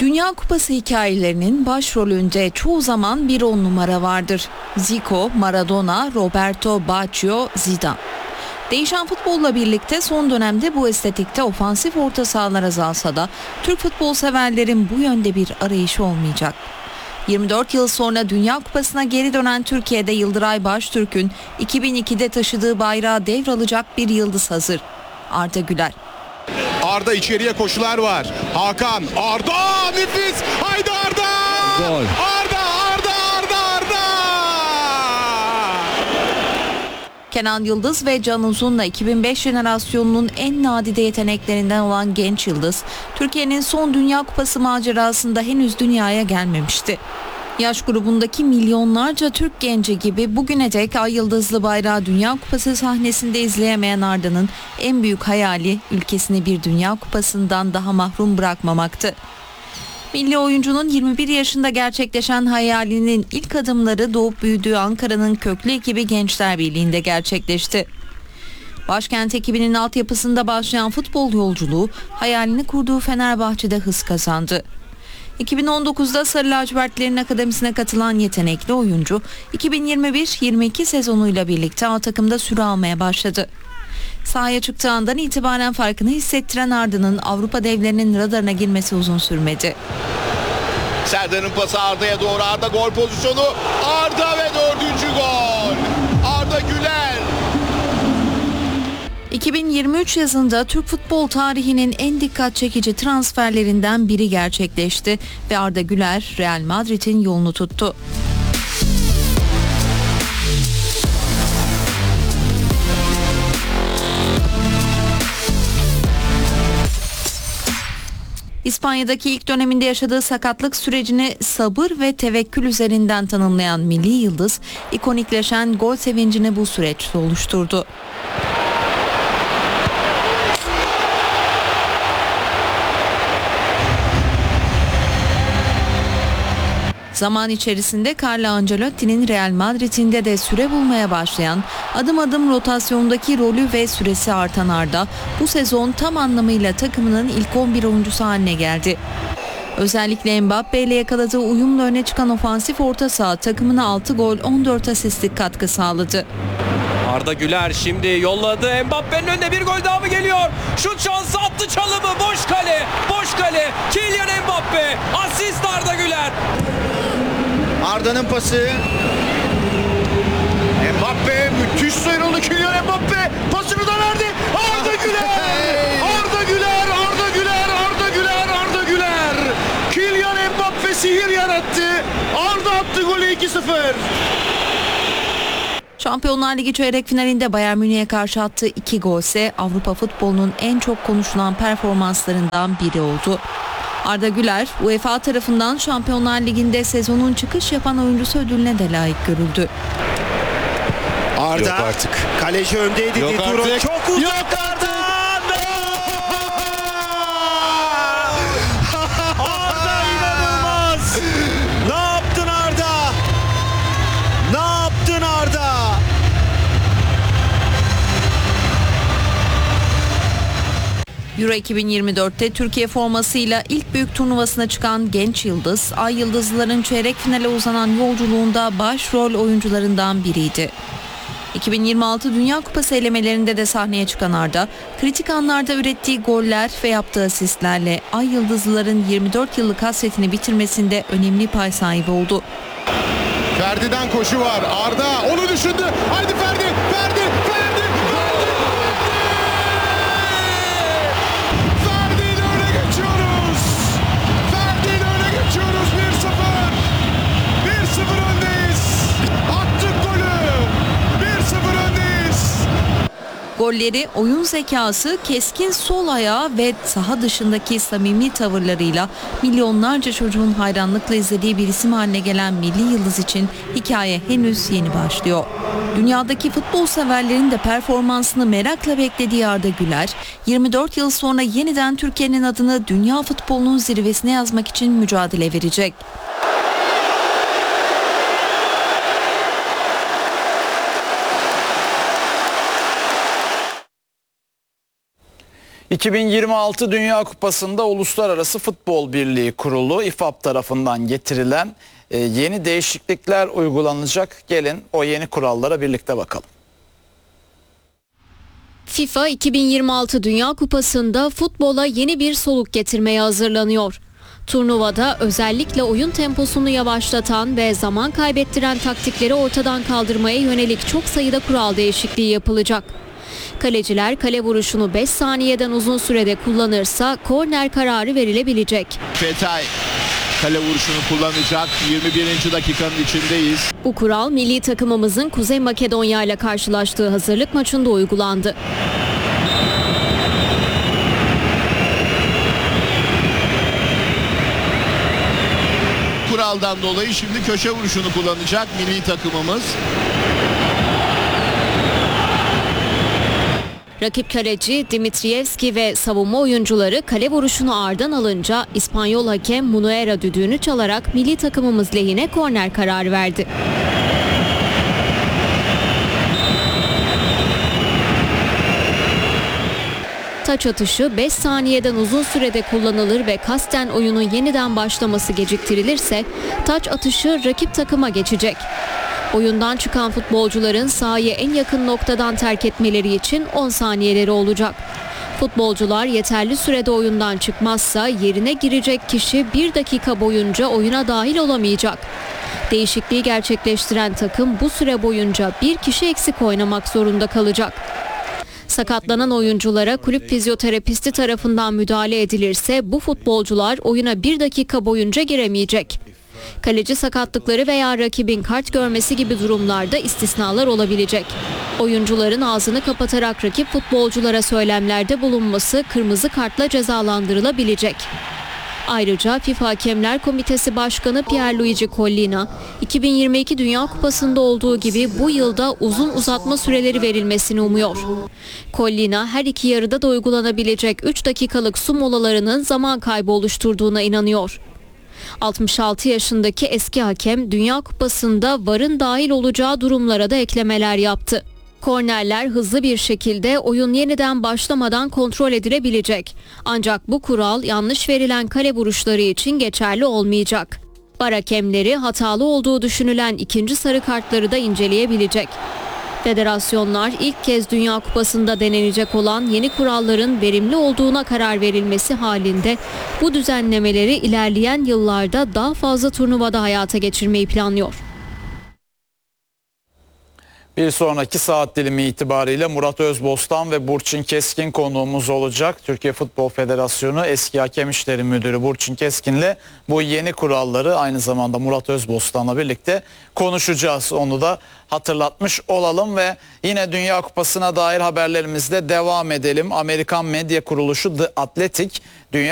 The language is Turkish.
Dünya Kupası hikayelerinin başrolünde çoğu zaman bir 10 numara vardır. Zico, Maradona, Roberto Baggio, Zidane. Değişen futbolla birlikte son dönemde bu estetikte ofansif orta sahalar azalsa da Türk futbol severlerin bu yönde bir arayışı olmayacak. 24 yıl sonra Dünya Kupası'na geri dönen Türkiye'de Yıldıray Baştürk'ün 2002'de taşıdığı bayrağı devralacak bir yıldız hazır. Arda Güler. Arda içeriye koşular var. Hakan, Arda nefis. Haydi Arda! Gol. Arda! Kenan Yıldız ve Can Uzun'la 2005 jenerasyonunun en nadide yeteneklerinden olan genç yıldız, Türkiye'nin son Dünya Kupası macerasında henüz dünyaya gelmemişti. Yaş grubundaki milyonlarca Türk genci gibi bugüne dek ay yıldızlı bayrağı Dünya Kupası sahnesinde izleyemeyen Arda'nın en büyük hayali ülkesini bir Dünya Kupası'ndan daha mahrum bırakmamaktı. Milli oyuncunun 21 yaşında gerçekleşen hayalinin ilk adımları doğup büyüdüğü Ankara'nın köklü ekibi Gençler Birliği'nde gerçekleşti. Başkent ekibinin altyapısında başlayan futbol yolculuğu hayalini kurduğu Fenerbahçe'de hız kazandı. 2019'da Sarı Lacivertlerin akademisine katılan yetenekli oyuncu 2021-22 sezonuyla birlikte A takımda süre almaya başladı. Sahaya çıktığı andan itibaren farkını hissettiren Arda'nın Avrupa devlerinin radarına girmesi uzun sürmedi. Serdar'ın pası Arda'ya doğru. Arda gol pozisyonu. Arda ve 4. gol. Arda Güler. 2023 yazında Türk futbol tarihinin en dikkat çekici transferlerinden biri gerçekleşti ve Arda Güler Real Madrid'in yolunu tuttu. İspanya'daki ilk döneminde yaşadığı sakatlık sürecini sabır ve tevekkül üzerinden tanımlayan milli yıldız, ikonikleşen gol sevincini bu süreçte oluşturdu. Zaman içerisinde Carlo Ancelotti'nin Real Madrid'inde de süre bulmaya başlayan, adım adım rotasyondaki rolü ve süresi artan Arda, bu sezon tam anlamıyla takımının ilk 11 oyuncusu haline geldi. Özellikle Mbappe ile yakaladığı uyumla öne çıkan ofansif orta saha takımına 6 gol 14 asistlik katkı sağladı. Arda Güler şimdi yolladı. Mbappe'nin önüne bir gol daha mı geliyor? Şut şansı, attı çalımı. Boş kale. Boş kale. Kylian Mbappe. Asist Arda Güler. Arda'nın pası. Mbappe müthiş sıyrıldı. Kylian Mbappe pasını da verdi. Arda Güler. Arda Güler. Arda Güler. Arda Güler. Arda Güler. Kylian Mbappe sihir yarattı. Arda attı golü 2-0. Şampiyonlar Ligi çeyrek finalinde Bayern Münih'e karşı attığı 2 gol ise Avrupa futbolunun en çok konuşulan performanslarından biri oldu. Arda Güler, UEFA tarafından Şampiyonlar Ligi'nde sezonun çıkış yapan oyuncusu ödülüne de layık görüldü. Arda yok artık. Kaleci öndeydi. Yok Dituro artık. çok uzaklardan. Arda inanılmaz. Ne yaptın Arda? Ne yaptın Arda? Euro 2024'te Türkiye formasıyla ilk büyük turnuvasına çıkan genç yıldız, Ay Yıldızlıların çeyrek finale uzanan yolculuğunda başrol oyuncularından biriydi. 2026 Dünya Kupası elemelerinde de sahneye çıkan Arda, kritik anlarda ürettiği goller ve yaptığı asistlerle Ay Yıldızlıların 24 yıllık hasretini bitirmesinde önemli pay sahibi oldu. Ferdi'den koşu var. Arda onu düşündü. Haydi Ferdi. Ferdi. Ferdi. Ferdi ile öne geçiyoruz. Ferdi ile öne geçiyoruz. 1-0. 1-0 öndeyiz. Attık golü. 1-0 öndeyiz. Golleri, oyun zekası, keskin sol ayağı ve saha dışındaki samimi tavırlarıyla milyonlarca çocuğun hayranlıkla izlediği bir isim haline gelen milli yıldız için hikaye henüz yeni başlıyor. Dünyadaki futbol severlerin de performansını merakla beklediği Arda Güler, 24 yıl sonra yeniden Türkiye'nin adını dünya futbolunun zirvesine yazmak için mücadele verecek. 2026 Dünya Kupası'nda Uluslararası Futbol Birliği kurulu İFAB tarafından getirilen yeni değişiklikler uygulanacak. Gelin o yeni kurallara birlikte bakalım. FIFA 2026 Dünya Kupası'nda futbola yeni bir soluk getirmeye hazırlanıyor. Turnuvada özellikle oyun temposunu yavaşlatan ve zaman kaybettiren taktikleri ortadan kaldırmaya yönelik çok sayıda kural değişikliği yapılacak. Kaleciler kale vuruşunu 5 saniyeden uzun sürede kullanırsa korner kararı verilebilecek. Fetay kale vuruşunu kullanacak. 21. dakikanın içindeyiz. Bu kural milli takımımızın Kuzey Makedonya ile karşılaştığı hazırlık maçında uygulandı. Kuraldan dolayı şimdi köşe vuruşunu kullanacak milli takımımız. Rakip kaleci Dimitrievski ve savunma oyuncuları kale vuruşunu ardından alınca İspanyol hakem Munuera düdüğünü çalarak milli takımımız lehine korner kararı verdi. Taç atışı 5 saniyeden uzun sürede kullanılır ve kasten oyunun yeniden başlaması geciktirilirse taç atışı rakip takıma geçecek. Oyundan çıkan futbolcuların sahayı en yakın noktadan terk etmeleri için 10 saniyeleri olacak. Futbolcular yeterli sürede oyundan çıkmazsa yerine girecek kişi 1 dakika boyunca oyuna dahil olamayacak. Değişikliği gerçekleştiren takım bu süre boyunca bir kişi eksik oynamak zorunda kalacak. Sakatlanan oyunculara kulüp fizyoterapisti tarafından müdahale edilirse bu futbolcular oyuna 1 dakika boyunca giremeyecek. Kaleci sakatlıkları veya rakibin kart görmesi gibi durumlarda istisnalar olabilecek. Oyuncuların ağzını kapatarak rakip futbolculara söylemlerde bulunması kırmızı kartla cezalandırılabilecek. Ayrıca FIFA Hakemler Komitesi Başkanı Pierluigi Collina, 2022 Dünya Kupası'nda olduğu gibi bu yılda uzun uzatma süreleri verilmesini umuyor. Collina her iki yarıda da uygulanabilecek 3 dakikalık su molalarının zaman kaybı oluşturduğuna inanıyor. 66 yaşındaki eski hakem Dünya Kupası'nda VAR'ın dahil olacağı durumlara da eklemeler yaptı. Kornerler hızlı bir şekilde oyun yeniden başlamadan kontrol edilebilecek. Ancak bu kural yanlış verilen kale vuruşları için geçerli olmayacak. VAR hakemleri hatalı olduğu düşünülen ikinci sarı kartları da inceleyebilecek. Federasyonlar ilk kez Dünya Kupası'nda denenecek olan yeni kuralların verimli olduğuna karar verilmesi halinde bu düzenlemeleri ilerleyen yıllarda daha fazla turnuvada hayata geçirmeyi planlıyor. Bir sonraki saat dilimi itibariyle Murat Özbostan ve Burçin Keskin konuğumuz olacak. Türkiye Futbol Federasyonu Eski Hakem İşleri Müdürü Burçin Keskin'le bu yeni kuralları aynı zamanda Murat Özbostan'la birlikte konuşacağız. Onu da hatırlatmış olalım ve yine Dünya Kupası'na dair haberlerimizde devam edelim. Amerikan medya kuruluşu The Athletic, Dünya